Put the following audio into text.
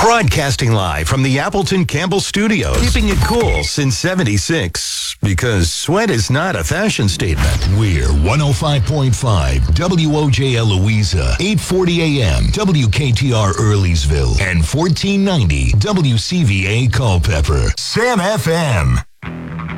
Broadcasting live from the Appleton Campbell Studios. Keeping it cool since 76. Because sweat is not a fashion statement. We're 105.5 WOJL Louisa, 840 AM WKTR Earleysville, and 1490 WCVA Culpeper. Sam FM.